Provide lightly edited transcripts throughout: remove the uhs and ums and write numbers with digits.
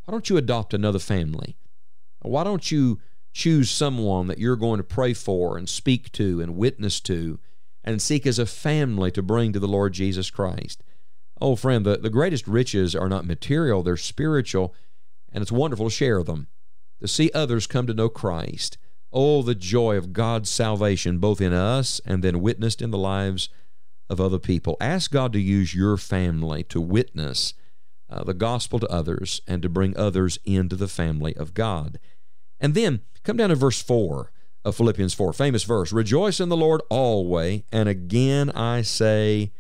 Why don't you adopt another family? Why don't you choose someone that you're going to pray for and speak to and witness to and seek as a family to bring to the Lord Jesus Christ? Oh, friend, the greatest riches are not material, they're spiritual, and it's wonderful to share them, to see others come to know Christ. Oh, the joy of God's salvation, both in us and then witnessed in the lives of other people. Ask God to use your family to witness the gospel to others and to bring others into the family of God. And then come down to verse 4 of Philippians 4, famous verse. Rejoice in the Lord always, and again I say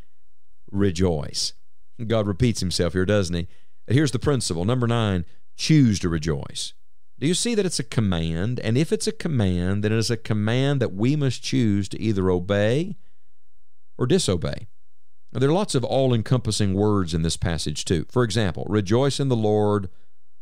rejoice. God repeats himself here, doesn't he? Here's the principle. Number 9, choose to rejoice. Do you see that it's a command? And if it's a command, then it is a command that we must choose to either obey or disobey. Now, there are lots of all-encompassing words in this passage too. For example, rejoice in the Lord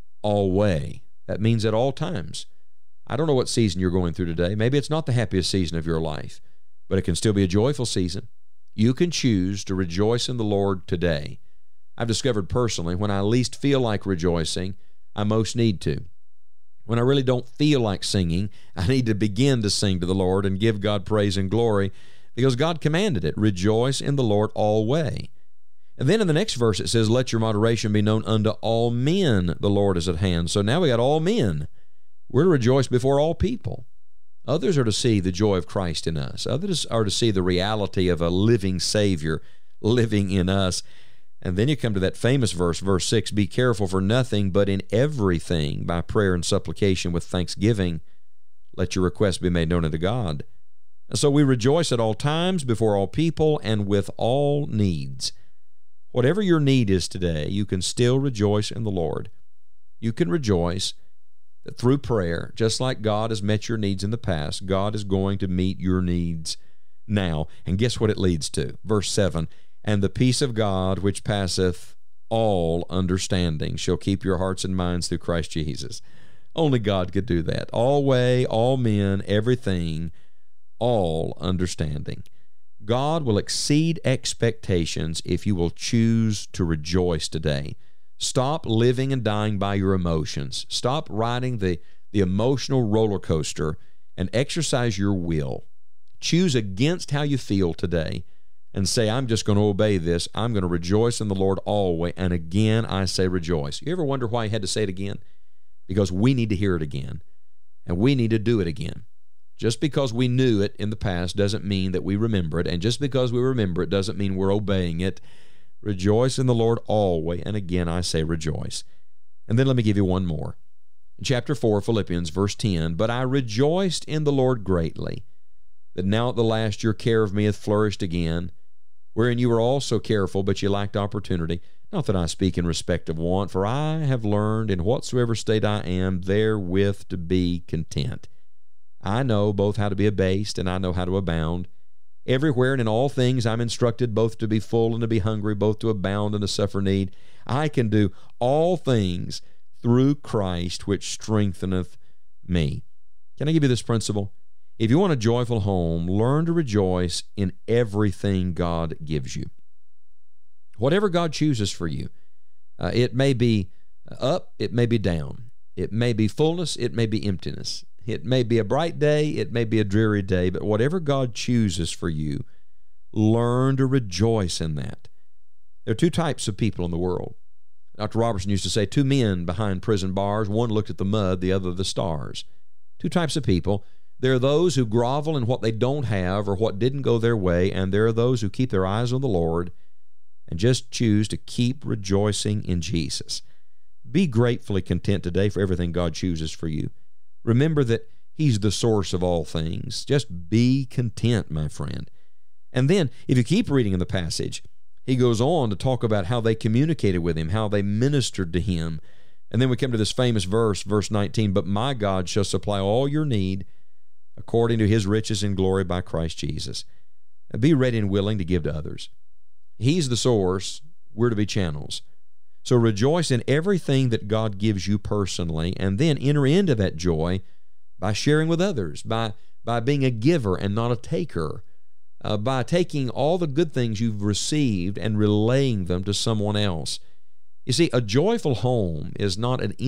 always. That means at all times. I don't know what season you're going through today. Maybe it's not the happiest season of your life, but it can still be a joyful season. You can choose to rejoice in the Lord today. I've discovered personally, when I least feel like rejoicing, I most need to. When I really don't feel like singing, I need to begin to sing to the Lord and give God praise and glory because God commanded it. Rejoice in the Lord always. And then in the next verse it says, let your moderation be known unto all men, the Lord is at hand. So now we got all men. We're to rejoice before all people. Others are to see the joy of Christ in us. Others are to see the reality of a living Savior living in us. And then you come to that famous verse, verse 6, be careful for nothing, but in everything, by prayer and supplication with thanksgiving, let your requests be made known unto God. And so we rejoice at all times, before all people, and with all needs. Whatever your need is today, you can still rejoice in the Lord. You can rejoice that through prayer, just like God has met your needs in the past, God is going to meet your needs now. And guess what it leads to? Verse 7, and the peace of God, which passeth all understanding, shall keep your hearts and minds through Christ Jesus. Only God could do that. Always, all men, everything, all understanding. God will exceed expectations if you will choose to rejoice today. Stop living and dying by your emotions. Stop riding the emotional roller coaster and exercise your will. Choose against how you feel today and say, I'm just going to obey this. I'm going to rejoice in the Lord always. And again, I say rejoice. You ever wonder why he had to say it again? Because we need to hear it again, and we need to do it again. Just because we knew it in the past doesn't mean that we remember it, and just because we remember it doesn't mean we're obeying it. Rejoice in the Lord always, and again I say rejoice. And then let me give you one more. In chapter 4, Philippians, verse 10, but I rejoiced in the Lord greatly, that now at the last your care of me hath flourished again, wherein you were also careful, but you lacked opportunity. Not that I speak in respect of want, for I have learned in whatsoever state I am therewith to be content. I know both how to be abased, and I know how to abound. Everywhere and in all things I'm instructed both to be full and to be hungry, both to abound and to suffer need. I can do all things through Christ, which strengtheneth me. Can I give you this principle? If you want a joyful home, learn to rejoice in everything God gives you. Whatever God chooses for you, it may be up, it may be down. It may be fullness, it may be emptiness. It may be a bright day, it may be a dreary day, but whatever God chooses for you, learn to rejoice in that. There are two types of people in the world. Dr. Robertson used to say, 2 men behind prison bars, one looked at the mud, the other the stars. 2 types of people. There are those who grovel in what they don't have or what didn't go their way, and there are those who keep their eyes on the Lord and just choose to keep rejoicing in Jesus. Be gratefully content today for everything God chooses for you. Remember that He's the source of all things. Just be content, my friend. And then, if you keep reading in the passage, he goes on to talk about how they communicated with Him, how they ministered to Him. And then we come to this famous verse, verse 19, but my God shall supply all your need according to His riches and glory by Christ Jesus. Now, be ready and willing to give to others. He's the source. We're to be channels. So rejoice in everything that God gives you personally, and then enter into that joy by sharing with others, by being a giver and not a taker, by taking all the good things you've received and relaying them to someone else. You see, a joyful home is not an